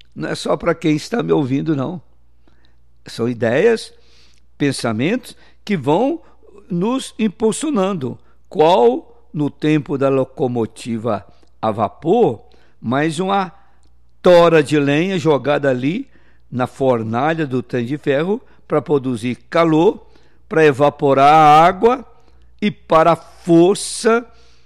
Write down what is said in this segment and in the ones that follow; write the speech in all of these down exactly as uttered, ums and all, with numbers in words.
não é só para quem está me ouvindo, não. São ideias, pensamentos que vão nos impulsionando. Qual, no tempo da locomotiva a vapor, mais uma tora de lenha jogada ali na fornalha do trem de ferro para produzir calor, para evaporar a água e para a força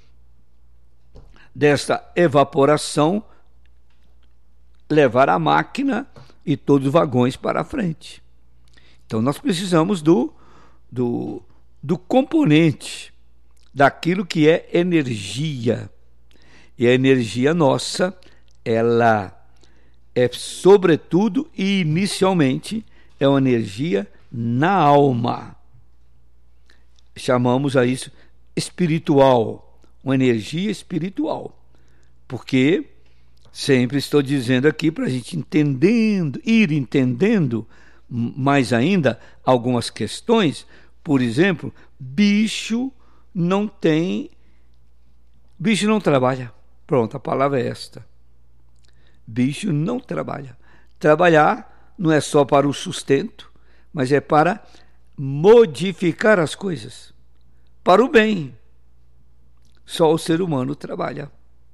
desta evaporação levar a máquina e todos os vagões para a frente. Então nós precisamos do, do, do componente, daquilo que é energia. E a energia nossa, ela é sobretudo e inicialmente é uma energia na alma. Chamamos a isso espiritual, uma energia espiritual. Porque sempre estou dizendo aqui para a gente entendendo, ir entendendo mais ainda algumas questões. Por exemplo, bicho não tem, bicho não trabalha. Pronto, a palavra é esta. Bicho não trabalha. Trabalhar não é só para o sustento, mas é para modificar as coisas, para o bem. Só o ser humano trabalha.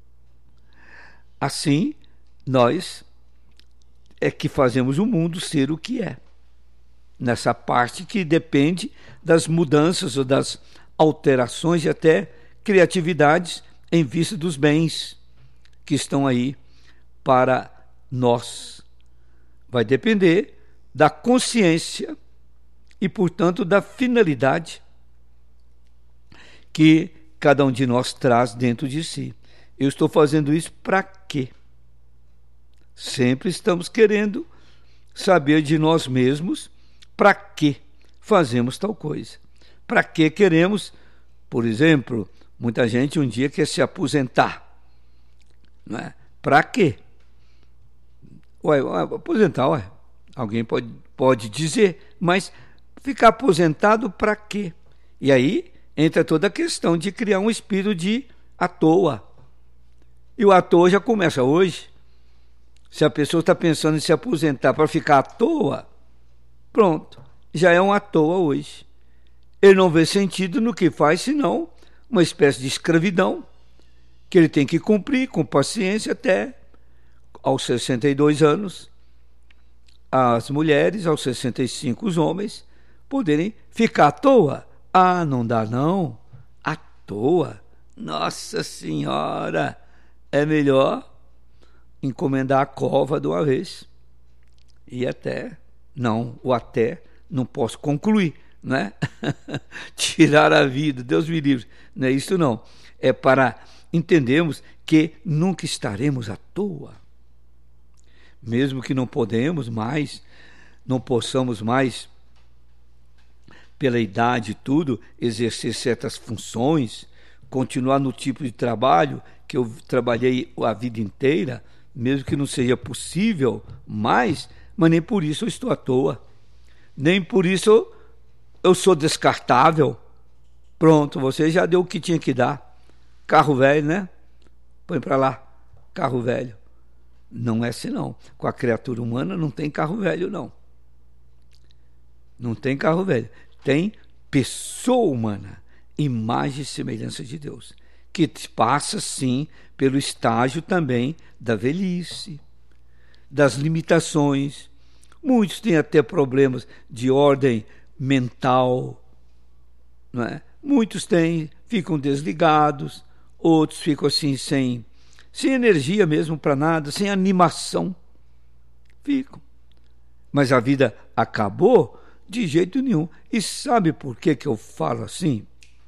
Assim, nós é que fazemos o mundo ser o que é. Nessa parte que depende das mudanças ou das alterações e até criatividades em vista dos bens que estão aí para nós. Vai depender da consciência e, portanto, da finalidade que cada um de nós traz dentro de si. Eu estou fazendo isso para quê? Sempre estamos querendo saber de nós mesmos para que fazemos tal coisa. Para que queremos, por exemplo, muita gente um dia quer se aposentar. Não é? Para quê? Ué, aposentar, ué. Alguém pode, pode dizer, mas ficar aposentado para quê? E aí entra toda a questão de criar um espírito de à toa. E o à toa já começa hoje. Se a pessoa está pensando em se aposentar para ficar à toa, pronto, já é um à toa hoje. Ele não vê sentido no que faz, senão uma espécie de escravidão que ele tem que cumprir com paciência até aos sessenta e dois anos, as mulheres, aos sessenta e cinco os homens, poderem ficar à toa. Ah, não dá não, à toa. Nossa Senhora, é melhor encomendar a cova de uma vez. E até, não, o até, não posso concluir, não é? Tirar a vida, Deus me livre, não é isso não. É para entendermos que nunca estaremos à toa. Mesmo que não podemos mais, não possamos mais, pela idade e tudo, exercer certas funções, continuar no tipo de trabalho que eu trabalhei a vida inteira, mesmo que não seja possível mais, mas nem por isso eu estou à toa. Nem por isso eu, eu sou descartável. Pronto, você já deu o que tinha que dar. Carro velho, né? Põe para lá, carro velho. Não é assim não. Com a criatura humana não tem carro velho, não. Não tem carro velho. Tem pessoa humana, imagem e semelhança de Deus, que passa, sim, pelo estágio também da velhice, das limitações. Muitos têm até problemas de ordem mental, não é? Muitos têm, ficam desligados, outros ficam assim sem, sem energia mesmo para nada, sem animação. Ficam. Mas a vida acabou de jeito nenhum. E sabe por que que eu falo assim?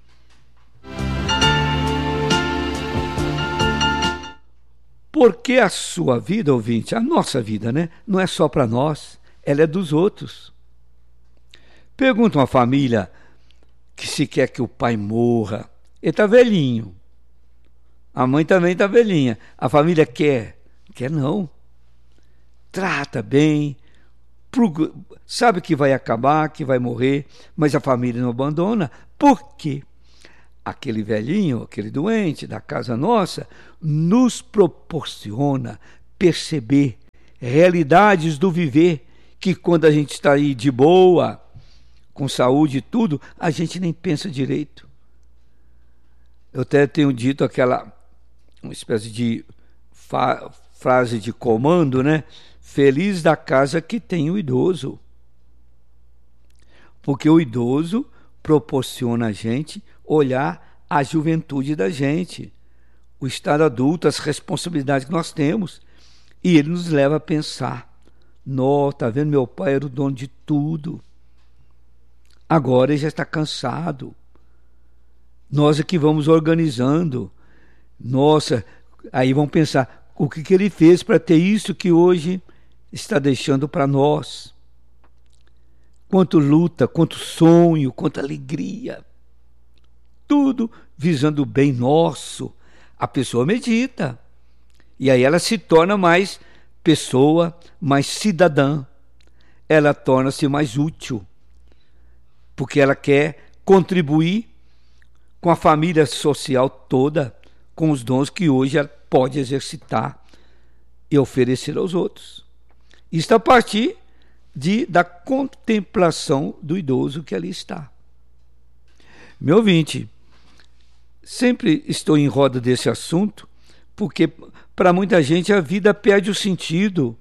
Porque a sua vida, ouvinte, a nossa vida, né, não é só para nós, ela é dos outros. Pergunta uma família que se quer que o pai morra, ele está velhinho, a mãe também está velhinha, a família quer, quer não, trata bem, sabe que vai acabar, que vai morrer, mas a família não abandona. Por quê? Aquele velhinho, aquele doente da casa nossa, nos proporciona perceber realidades do viver, que quando a gente está aí de boa, com saúde e tudo, a gente nem pensa direito. Eu até tenho dito aquela, uma espécie de fa- frase de comando, né? Feliz da casa que tem o idoso. Porque o idoso proporciona a gente olhar a juventude da gente, o estado adulto, as responsabilidades que nós temos. E ele nos leva a pensar, nó, tá vendo, meu pai era o dono de tudo. Agora ele já está cansado. Nós é que vamos organizando. Nossa, aí vão pensar, o que, que ele fez para ter isso que hoje está deixando para nós? Quanto luta, quanto sonho, quanta alegria. Tudo visando o bem nosso. A pessoa medita. E aí ela se torna mais pessoa, mais cidadã. Ela torna-se mais útil. Porque ela quer contribuir com a família social toda, com os dons que hoje ela pode exercitar e oferecer aos outros. Isso a partir de, da contemplação do idoso que ali está. Meu ouvinte, sempre estou em roda desse assunto, porque para muita gente a vida perde o sentido.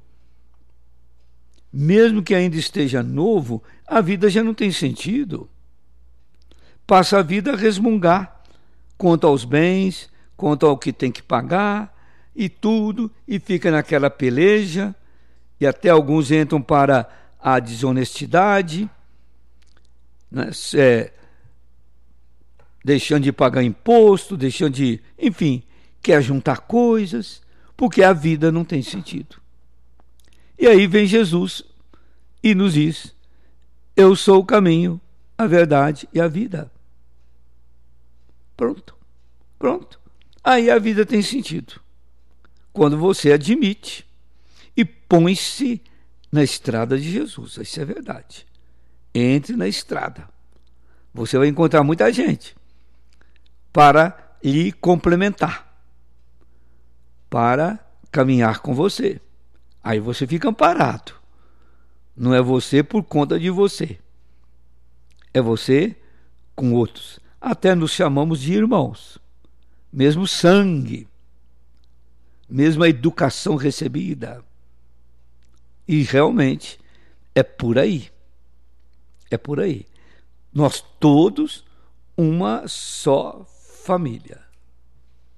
Mesmo que ainda esteja novo, a vida já não tem sentido. Passa a vida a resmungar quanto aos bens, quanto ao que tem que pagar e tudo, e fica naquela peleja, e até alguns entram para a desonestidade, né? É, deixando de pagar imposto, deixando de, enfim, quer juntar coisas, porque a vida não tem sentido. E aí vem Jesus e nos diz, eu sou o caminho, a verdade e a vida. Pronto, pronto. Aí a vida tem sentido. Quando você admite e põe-se na estrada de Jesus, isso é verdade. Entre na estrada. Você vai encontrar muita gente para lhe complementar, para caminhar com você. Aí você fica amparado. Não é você por conta de você. É você com outros. Até nos chamamos de irmãos. Mesmo sangue. Mesma educação recebida. E realmente é por aí. É por aí. Nós todos uma só família.